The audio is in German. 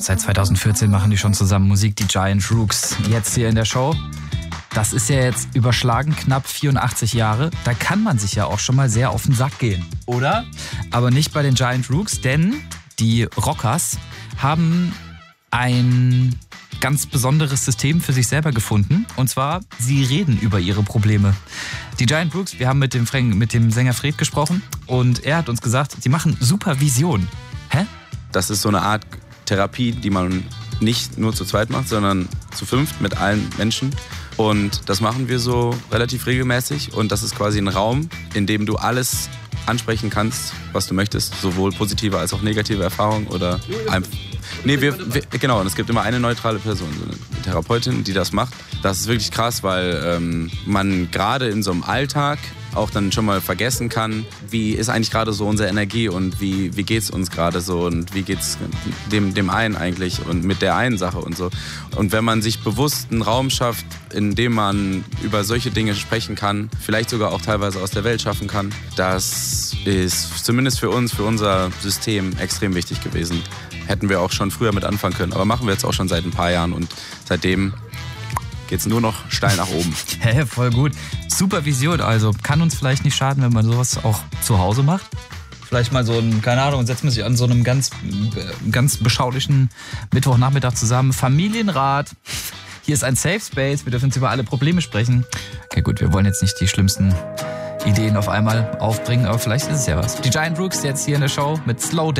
Seit 2014 machen die schon zusammen Musik, die Giant Rooks. Jetzt hier in der Show. Das ist ja jetzt überschlagen knapp 84 Jahre. Da kann man sich ja auch schon mal sehr auf den Sack gehen, oder? Aber nicht bei den Giant Rooks, denn die Rockers haben ein ganz besonderes System für sich selber gefunden. Und zwar, sie reden über ihre Probleme. Die Giant Rooks, wir haben mit dem Sänger Fred gesprochen und er hat uns gesagt, die machen Supervision. Hä? Das ist so eine Art Therapie, die man nicht nur zu zweit macht, sondern zu fünft mit allen Menschen. Und das machen wir so relativ regelmäßig. Und das ist quasi ein Raum, in dem du alles ansprechen kannst, was du möchtest. Sowohl positive als auch negative Erfahrungen oder einfach. Genau, und es gibt immer eine neutrale Person, so eine Therapeutin, die das macht. Das ist wirklich krass, weil man gerade in so einem Alltag auch dann schon mal vergessen kann, wie ist eigentlich gerade so unsere Energie und wie geht's uns gerade so und wie geht's dem einen eigentlich und mit der einen Sache und so. Und wenn man sich bewusst einen Raum schafft, in dem man über solche Dinge sprechen kann, vielleicht sogar auch teilweise aus der Welt schaffen kann, das ist zumindest für uns, für unser System extrem wichtig gewesen. Hätten wir auch schon früher mit anfangen können, aber machen wir jetzt auch schon seit ein paar Jahren und seitdem geht's nur noch steil nach oben. Hä, voll gut. Supervision, also kann uns vielleicht nicht schaden, wenn man sowas auch zu Hause macht. Vielleicht mal so ein, keine Ahnung, setzt man sich an so einem ganz beschaulichen Mittwochnachmittag zusammen. Familienrat. Hier ist ein Safe Space. Wir dürfen jetzt über alle Probleme sprechen. Okay, gut, wir wollen jetzt nicht die schlimmsten Ideen auf einmal aufbringen, aber vielleicht ist es ja was. Die Giant Rooks jetzt hier in der Show mit Slow Down.